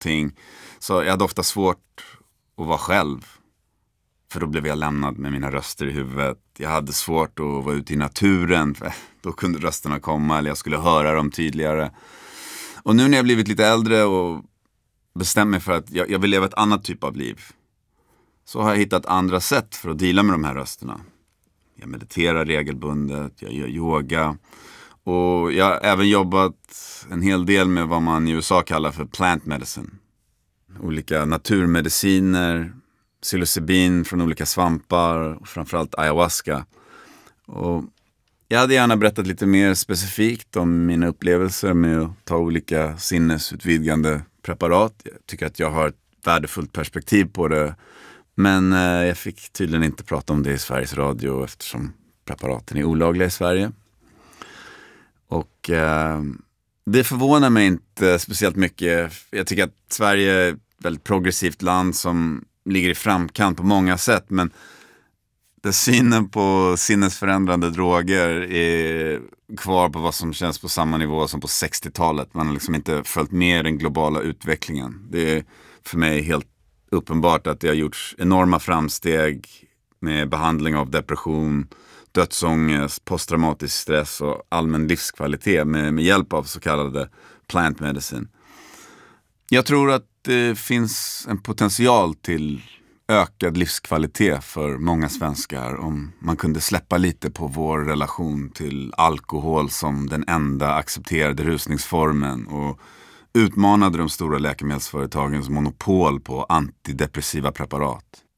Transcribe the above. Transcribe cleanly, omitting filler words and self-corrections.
någonting. Så jag hade ofta svårt att vara själv. För då blev jag lämnad med mina röster i huvudet. Jag hade svårt att vara ute i naturen. För då kunde rösterna komma eller jag skulle höra dem tydligare. Och nu när jag blivit lite äldre och bestämt mig för att jag vill leva ett annat typ av liv. Så har jag hittat andra sätt för att deala med de här rösterna. Jag mediterar regelbundet, jag gör yoga. Och jag har även jobbat en hel del med vad man i USA kallar för plant medicine. Olika naturmediciner, psilocybin från olika svampar och framförallt ayahuasca. Och jag hade gärna berättat lite mer specifikt om mina upplevelser med att ta olika sinnesutvidgande preparat. Jag tycker att jag har ett värdefullt perspektiv på det. Men jag fick tydligen inte prata om det i Sveriges Radio eftersom preparaten är olagliga i Sverige. Och det förvånar mig inte speciellt mycket. Jag tycker att Sverige är ett väldigt progressivt land som ligger i framkant på många sätt. Men det synen på sinnesförändrande droger är kvar på vad som känns på samma nivå som på 60-talet. Man har liksom inte följt med den globala utvecklingen. Det är för mig helt uppenbart att det har gjorts enorma framsteg med behandling av depression, dödsångest, posttraumatisk stress och allmän livskvalitet med hjälp av så kallade plant medicine. Jag tror att det finns en potential till ökad livskvalitet för många svenskar om man kunde släppa lite på vår relation till alkohol som den enda accepterade rusningsformen och utmanade de stora läkemedelsföretagens monopol på antidepressiva preparat.